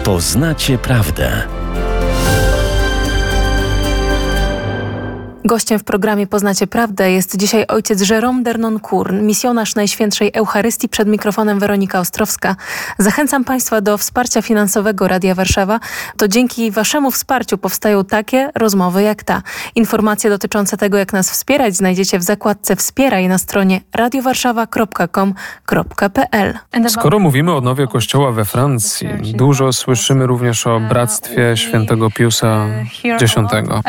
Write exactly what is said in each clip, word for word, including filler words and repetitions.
Poznacie prawdę. Gościem w programie Poznacie Prawdę jest dzisiaj ojciec Jérôme Dernoncourt, misjonarz Najświętszej Eucharystii, przed mikrofonem Weronika Ostrowska. Zachęcam Państwa do wsparcia finansowego Radia Warszawa. To dzięki Waszemu wsparciu powstają takie rozmowy jak ta. Informacje dotyczące tego, jak nas wspierać, znajdziecie w zakładce Wspieraj na stronie radiowarszawa kropka com kropka p l. Skoro mówimy o odnowie Kościoła we Francji, dużo słyszymy również o Bractwie Świętego Piusa Dziesiątego.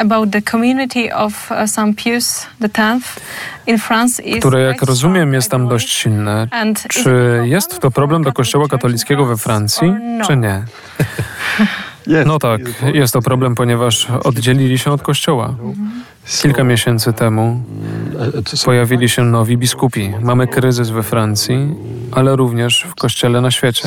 które, jak rozumiem, jest tam dość silne. Czy jest to problem dla Kościoła katolickiego we Francji, czy nie? No tak, jest to problem, ponieważ oddzielili się od Kościoła. Kilka miesięcy temu pojawili się nowi biskupi. Mamy kryzys we Francji, ale również w Kościele na świecie.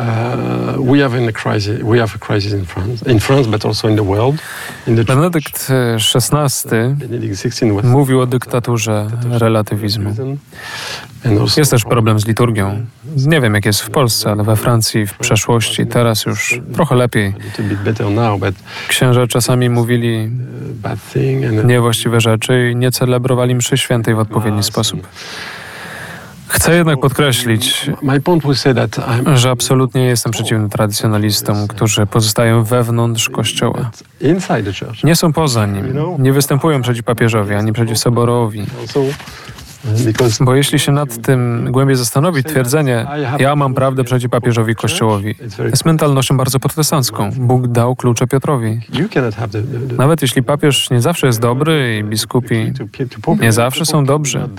Benedykt szesnasty mówił o dyktaturze relatywizmu. Jest też problem z liturgią. Nie wiem, jak jest w Polsce, ale we Francji w przeszłości, teraz już trochę lepiej. Księża czasami mówili niewłaściwe rzeczy i nie celebrowali mszy świętej w odpowiedni sposób. Chcę jednak podkreślić, że absolutnie nie jestem przeciwny tradycjonalistom, którzy pozostają wewnątrz Kościoła. Nie są poza nim, nie występują przeciw papieżowi, ani przeciw Soborowi. Bo jeśli się nad tym głębiej zastanowić, twierdzenie ja mam prawdę przeciw papieżowi Kościołowi jest mentalnością bardzo protestancką. Bóg dał klucze Piotrowi. Nawet jeśli papież nie zawsze jest dobry i biskupi nie zawsze są dobrzy,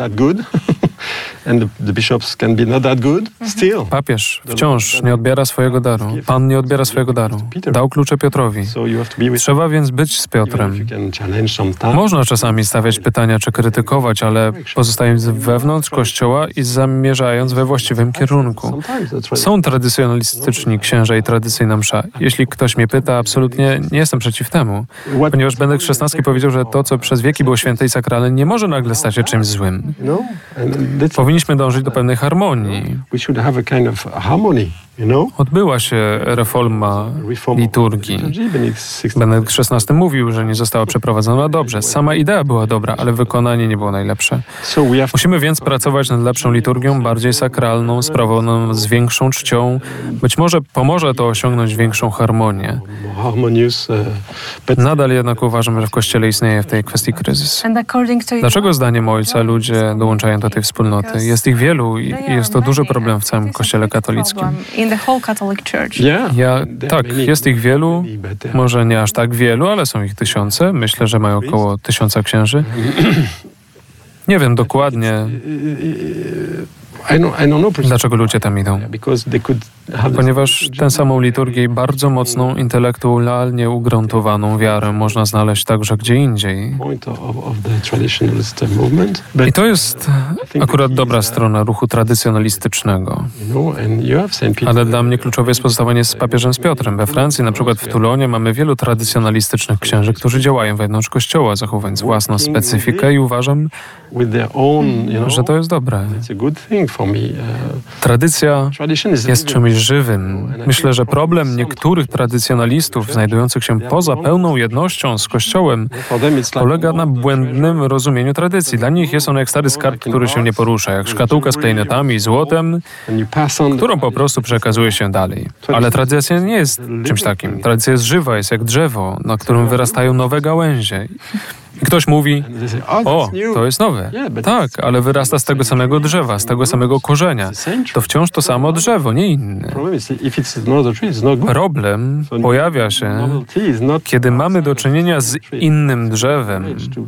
papież wciąż nie odbiera swojego daru. Pan nie odbiera swojego daru. Dał klucze Piotrowi. Trzeba więc być z Piotrem. Można czasami stawiać pytania czy krytykować, ale pozostając wewnątrz Kościoła i zamierzając we właściwym kierunku. Są tradycjonalistyczni księża i tradycyjna msza. Jeśli ktoś mnie pyta, absolutnie nie jestem przeciw temu. Ponieważ Benedykt szesnasty powiedział, że to, co przez wieki było święte i sakralne, nie może nagle stać się czymś złym. Powinniśmy dążyć do pewnej harmonii. Odbyła się reforma liturgii. Benedykt szesnasty mówił, że nie została przeprowadzona dobrze. Sama idea była dobra, ale wykonanie nie było najlepsze. Musimy więc pracować nad lepszą liturgią, bardziej sakralną, sprawioną z większą czcią. Być może pomoże to osiągnąć większą harmonię. Nadal jednak uważam, że w Kościele istnieje w tej kwestii kryzys. Dlaczego zdaniem Ojca ludzie dołączają do tej wspólnoty? Jest ich wielu i jest to duży problem w całym Kościele katolickim. Ja, tak, jest ich wielu, może nie aż tak wielu, ale są ich tysiące. Myślę, że mają około tysiąca księży. Nie wiem dokładnie, dlaczego ludzie tam idą. Ponieważ tę samą liturgię i bardzo mocną, intelektualnie ugruntowaną wiarę można znaleźć także gdzie indziej. I to jest akurat dobra strona ruchu tradycjonalistycznego. Ale dla mnie kluczowe jest pozostawanie z papieżem, z Piotrem. We Francji, na przykład w Toulonie, mamy wielu tradycjonalistycznych księży, którzy działają wewnątrz Kościoła, zachowując własną specyfikę i uważam, że to jest dobre. Tradycja jest czymś żywym. Myślę, że problem niektórych tradycjonalistów znajdujących się poza pełną jednością z Kościołem polega na błędnym rozumieniu tradycji. Dla nich jest on jak stary skarb, który się nie porusza, jak szkatułka z klejnotami i złotem, którą po prostu przekazuje się dalej. Ale tradycja nie jest czymś takim. Tradycja jest żywa, jest jak drzewo, na którym wyrastają nowe gałęzie. I ktoś mówi, o, to jest nowe. Tak, ale wyrasta z tego samego drzewa, z tego samego korzenia. To wciąż to samo drzewo, nie inne. Problem pojawia się, kiedy mamy do czynienia z innym drzewem.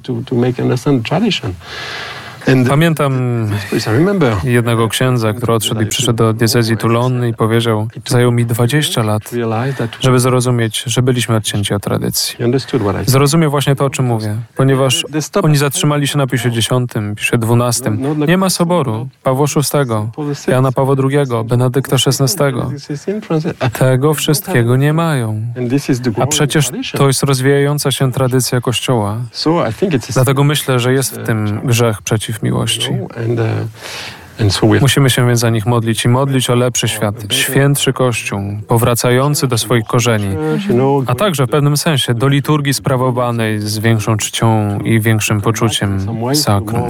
Pamiętam jednego księdza, który odszedł i przyszedł do diecezji Toulon i powiedział, zajął mi dwadzieścia lat, żeby zrozumieć, że byliśmy odcięci od tradycji. Zrozumiał właśnie to, o czym mówię, ponieważ oni zatrzymali się na Piusie dziesiątym, Piusie dwunastym. Nie ma soboru Pawła szóstego, Jana Pawła drugiego, Benedykta szesnastego. Tego wszystkiego nie mają. A przecież to jest rozwijająca się tradycja Kościoła. Dlatego myślę, że jest w tym grzech przeciw miłości. Musimy się więc za nich modlić i modlić o lepszy świat, świętszy Kościół, powracający do swoich korzeni, a także w pewnym sensie do liturgii sprawowanej z większą czcią i większym poczuciem sakrum.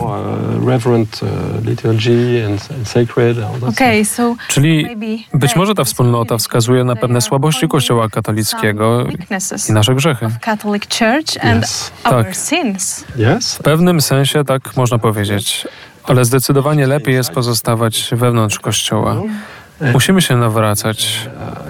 Okay, so Czyli być może ta wspólnota wskazuje na pewne słabości Kościoła katolickiego i nasze grzechy. Catholic Church and Tak. our sins. W pewnym sensie tak można powiedzieć, ale zdecydowanie lepiej jest pozostawać wewnątrz Kościoła. Musimy się nawracać,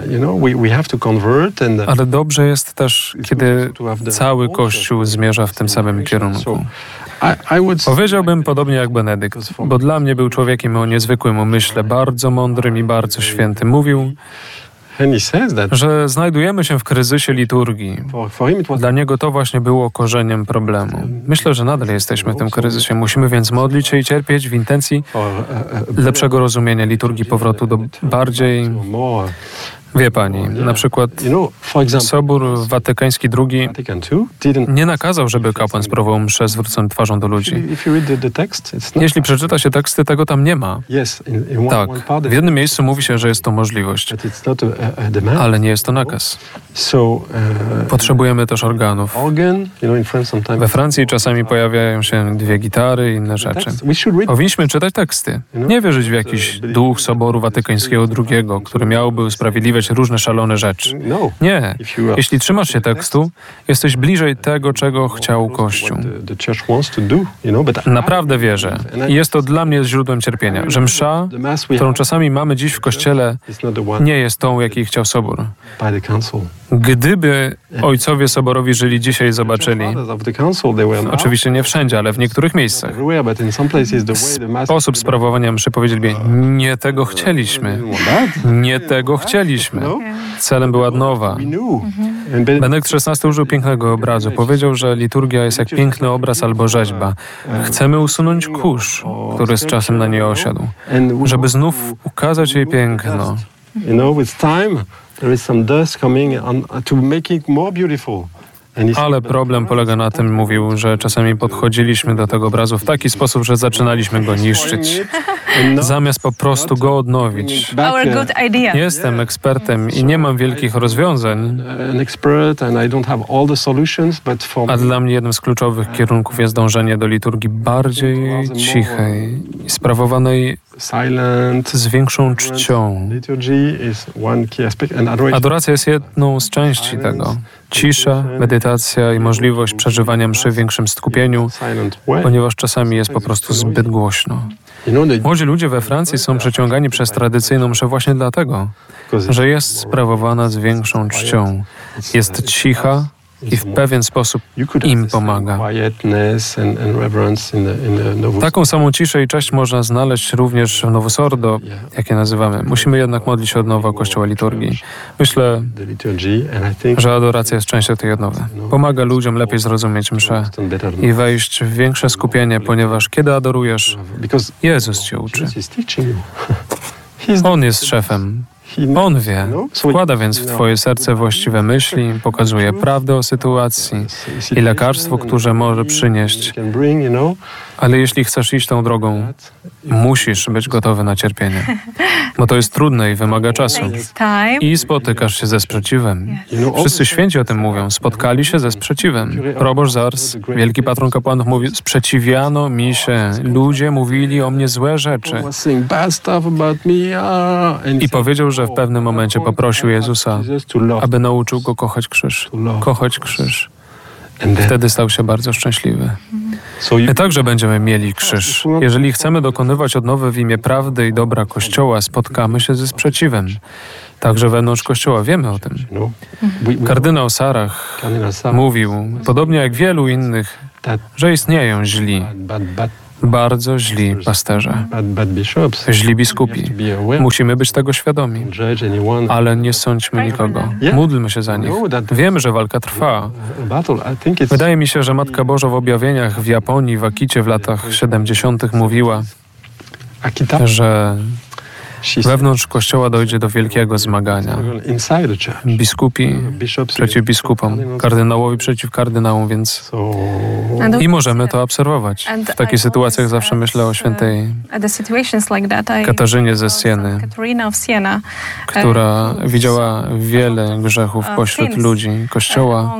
ale dobrze jest też, kiedy cały Kościół zmierza w tym samym kierunku. Powiedziałbym podobnie jak Benedykt, bo dla mnie był człowiekiem o niezwykłym umyśle, bardzo mądrym i bardzo świętym. Mówił, że znajdujemy się w kryzysie liturgii. Dla niego to właśnie było korzeniem problemu. Myślę, że nadal jesteśmy w tym kryzysie. Musimy więc modlić się i cierpieć w intencji lepszego rozumienia liturgii, powrotu do bardziej... Wie pani, na przykład Sobór Watykański drugi nie nakazał, żeby kapłan sprawował mszę zwrócony twarzą do ludzi. Jeśli przeczyta się teksty, tego tam nie ma. Tak, w jednym miejscu mówi się, że jest to możliwość, ale nie jest to nakaz. Potrzebujemy też organów. We Francji czasami pojawiają się dwie gitary i inne rzeczy. Powinniśmy czytać teksty. Nie wierzyć w jakiś duch Soboru Watykańskiego drugiego, który miałby usprawiedliwiać różne szalone rzeczy. Nie. Jeśli trzymasz się tekstu, jesteś bliżej tego, czego chciał Kościół. Naprawdę wierzę. I jest to dla mnie źródłem cierpienia, że msza, którą czasami mamy dziś w Kościele, nie jest tą, jakiej chciał Sobór. Gdyby ojcowie Soborowi żyli dzisiaj i zobaczyli, oczywiście nie wszędzie, ale w niektórych miejscach, sposób sprawowania mszy, powiedzieliby, nie tego chcieliśmy, nie tego chcieliśmy. Celem była odnowa. Benedykt szesnasty użył pięknego obrazu. Powiedział, że liturgia jest jak piękny obraz albo rzeźba. Chcemy usunąć kurz, który z czasem na niej osiadł, żeby znów ukazać jej piękno. Ale problem polega na tym, mówił, że czasami podchodziliśmy do tego obrazu w taki sposób, że zaczynaliśmy go niszczyć, zamiast po prostu go odnowić. Jestem ekspertem i nie mam wielkich rozwiązań, a dla mnie jednym z kluczowych kierunków jest dążenie do liturgii bardziej cichej i sprawowanej z większą czcią. Adoracja jest jedną z części tego. Cisza, medytacja i możliwość przeżywania mszy w większym skupieniu, ponieważ czasami jest po prostu zbyt głośno. Młodzi ludzie we Francji są przyciągani przez tradycyjną mszę właśnie dlatego, że jest sprawowana z większą czcią. Jest cicha i w pewien sposób im pomaga. Taką samą ciszę i cześć można znaleźć również w Novus Ordo, jak je nazywamy. Musimy jednak modlić się odnowy Kościoła liturgii. Myślę, że adoracja jest częścią tej odnowy. Pomaga ludziom lepiej zrozumieć mszę i wejść w większe skupienie, ponieważ kiedy adorujesz, Jezus cię uczy. On jest szefem. On wie. Wkłada więc w twoje serce właściwe myśli, pokazuje prawdę o sytuacji i lekarstwo, które może przynieść. Ale jeśli chcesz iść tą drogą, musisz być gotowy na cierpienie. Bo to jest trudne i wymaga czasu. I spotykasz się ze sprzeciwem. Wszyscy święci o tym mówią. Spotkali się ze sprzeciwem. Proboszcz Zars, wielki patron kapłanów, mówi, sprzeciwiano mi się. Ludzie mówili o mnie złe rzeczy. I powiedział, że w pewnym momencie poprosił Jezusa, aby nauczył go kochać krzyż. Kochać krzyż. Wtedy stał się bardzo szczęśliwy. My także będziemy mieli krzyż. Jeżeli chcemy dokonywać odnowy w imię prawdy i dobra Kościoła, spotkamy się ze sprzeciwem. Także wewnątrz Kościoła wiemy o tym. Kardynał Sarach mówił, podobnie jak wielu innych, że istnieją źli, bardzo źli pasterze, źli biskupi. Musimy być tego świadomi, ale nie sądźmy nikogo. Módlmy się za nich. Wiemy, że walka trwa. Wydaje mi się, że Matka Boża w objawieniach w Japonii, w Akicie w latach siedemdziesiątych mówiła, że Wewnątrz Kościoła dojdzie do wielkiego zmagania. Biskupi przeciw biskupom, kardynałowi przeciw kardynałom, więc i możemy to obserwować. W takich sytuacjach zawsze myślę o świętej Katarzynie ze Sieny, która widziała wiele grzechów pośród ludzi Kościoła,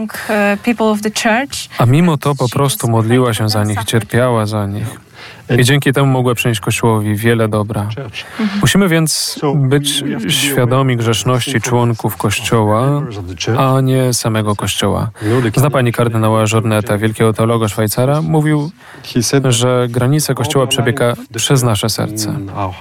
a mimo to po prostu modliła się za nich, cierpiała za nich. I dzięki temu mogła przynieść Kościołowi wiele dobra. Musimy więc być świadomi grzeszności członków Kościoła, a nie samego Kościoła. Zna pani kardynała Jorneta, wielkiego teologa Szwajcara, mówił, że granica Kościoła przebiega przez nasze serce.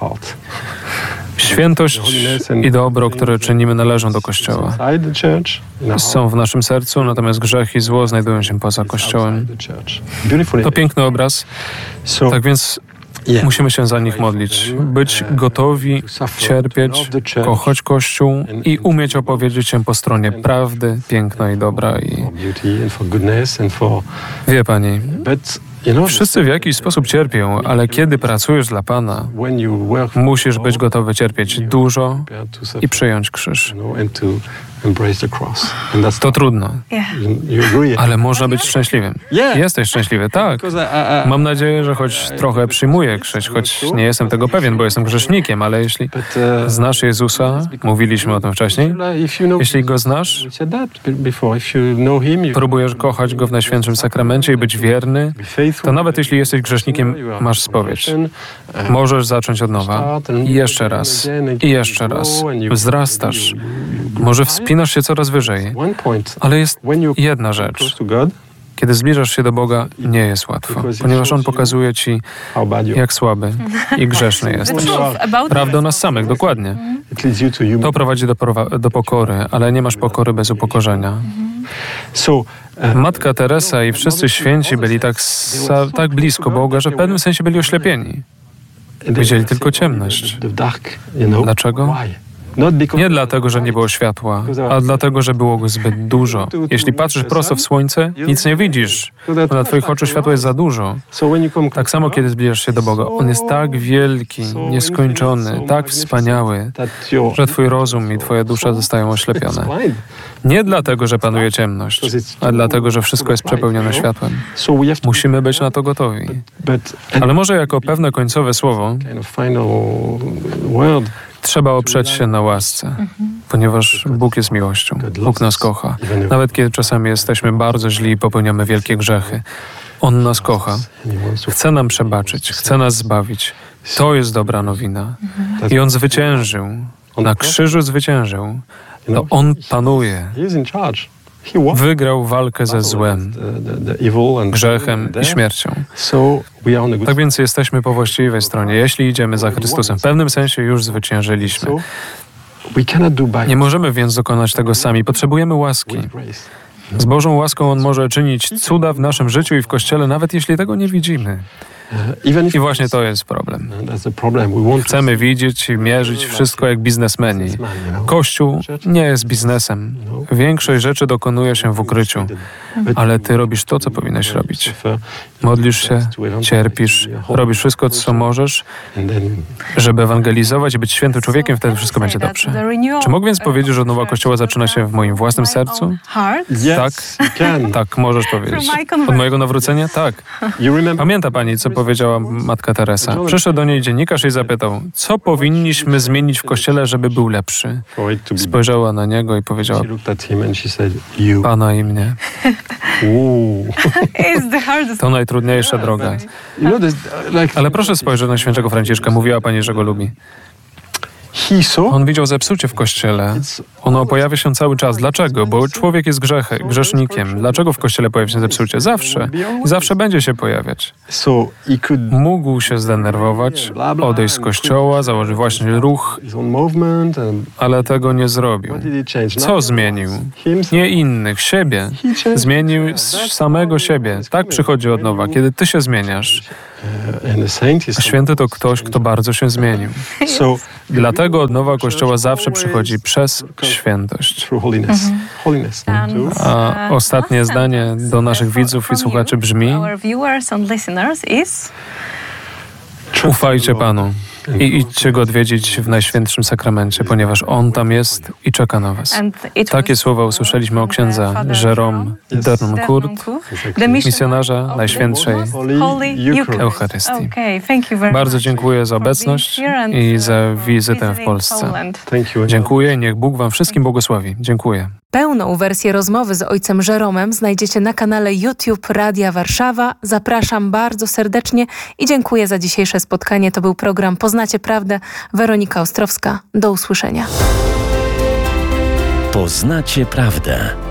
Świętość i dobro, które czynimy, należą do Kościoła. Są w naszym sercu, natomiast grzech i zło znajdują się poza Kościołem. To piękny obraz. Tak więc musimy się za nich modlić, być gotowi cierpieć, kochać Kościół i umieć opowiedzieć się po stronie prawdy, piękna i dobra. I wie pani, wszyscy w jakiś sposób cierpią, ale kiedy pracujesz dla Pana, musisz być gotowy cierpieć dużo i przyjąć krzyż. To trudno, ale można być szczęśliwym. Jesteś szczęśliwy, tak. Mam nadzieję, że choć trochę przyjmuję krzyż, choć nie jestem tego pewien, bo jestem grzesznikiem, ale jeśli znasz Jezusa, mówiliśmy o tym wcześniej, jeśli Go znasz, próbujesz kochać Go w Najświętszym Sakramencie i być wierny, to nawet jeśli jesteś grzesznikiem, masz spowiedź. Możesz zacząć od nowa i jeszcze raz, i jeszcze raz. Wzrastasz. Może wspinasz się coraz wyżej, ale jest jedna rzecz. Kiedy zbliżasz się do Boga, nie jest łatwo, ponieważ On pokazuje ci, jak słaby i grzeszny jesteś. Prawda o nas samych, dokładnie. To prowadzi do, do pokory, ale nie masz pokory bez upokorzenia. Matka Teresa i wszyscy święci byli tak, tak blisko Boga, że w pewnym sensie byli oślepieni. Widzieli tylko ciemność. Dlaczego? Nie dlatego, że nie było światła, a dlatego, że było go zbyt dużo. Jeśli patrzysz prosto w słońce, nic nie widzisz, bo na twoich oczu światła jest za dużo. Tak samo, kiedy zbliżasz się do Boga. On jest tak wielki, nieskończony, tak wspaniały, że twój rozum i twoja dusza zostają oślepione. Nie dlatego, że panuje ciemność, a dlatego, że wszystko jest przepełnione światłem. Musimy być na to gotowi. Ale może jako pewne końcowe słowo trzeba oprzeć się na łasce, ponieważ Bóg jest miłością. Bóg nas kocha. Nawet kiedy czasami jesteśmy bardzo źli i popełniamy wielkie grzechy, On nas kocha. Chce nam przebaczyć, chce nas zbawić. To jest dobra nowina. I On zwyciężył. Na krzyżu zwyciężył. To On panuje. Wygrał walkę ze złem, grzechem i śmiercią. Tak więc jesteśmy po właściwej stronie. Jeśli idziemy za Chrystusem, w pewnym sensie już zwyciężyliśmy. Nie możemy więc dokonać tego sami. Potrzebujemy łaski. Z Bożą łaską On może czynić cuda w naszym życiu i w Kościele, nawet jeśli tego nie widzimy. I właśnie to jest problem. Chcemy widzieć i mierzyć wszystko jak biznesmeni. Kościół nie jest biznesem. Większość rzeczy dokonuje się w ukryciu, ale ty robisz to, co powinieneś robić. Modlisz się, cierpisz, robisz wszystko, co możesz, żeby ewangelizować i być świętym człowiekiem, wtedy wszystko będzie dobrze. Czy mogę więc powiedzieć, że odnowa Kościoła zaczyna się w moim własnym sercu? Tak, tak, możesz powiedzieć. Od mojego nawrócenia? Tak. Pamięta pani, co powiedziała matka Teresa? Przyszedł do niej dziennikarz i zapytał, co powinniśmy zmienić w Kościele, żeby był lepszy? Spojrzała na niego i powiedziała, Pana i mnie. To najtrudniejsza droga. Ale proszę spojrzeć na świętego Franciszka. Mówiła pani, że go lubi. On widział zepsucie w Kościele. Ono pojawia się cały czas. Dlaczego? Bo człowiek jest grzechy, grzesznikiem. Dlaczego w Kościele pojawia się zepsucie? Zawsze. Zawsze będzie się pojawiać. Mógł się zdenerwować, odejść z Kościoła, założyć właśnie ruch, ale tego nie zrobił. Co zmienił? Nie innych, siebie. Zmienił samego siebie. Tak przychodzi odnowa, kiedy ty się zmieniasz. A święty to ktoś, kto bardzo się zmienił. Dlatego odnowa Kościoła zawsze przychodzi przez świętość. A ostatnie zdanie do naszych widzów i słuchaczy brzmi: Ufajcie Panu i idźcie Go odwiedzić w Najświętszym Sakramencie, ponieważ On tam jest i czeka na was. Takie słowa usłyszeliśmy o księdza Jérôme Dernancourt, misjonarza Najświętszej Eucharystii. Bardzo dziękuję za obecność i za wizytę w Polsce. Dziękuję i niech Bóg wam wszystkim błogosławi. Dziękuję. Pełną wersję rozmowy z ojcem Jérômem znajdziecie na kanale YouTube Radia Warszawa. Zapraszam bardzo serdecznie i dziękuję za dzisiejsze spotkanie. To był program Poznacie Prawdę. Weronika Ostrowska. Do usłyszenia. Poznacie Prawdę.